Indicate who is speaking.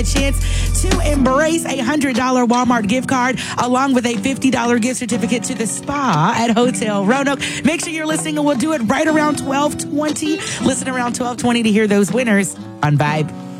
Speaker 1: chance to embrace a $100 Walmart gift card along with a $50 gift certificate to the spa at Hotel Roanoke. Make sure you're listening, and we'll do it right around 12:20. Listen around 12:20 to hear those winners on Vibe.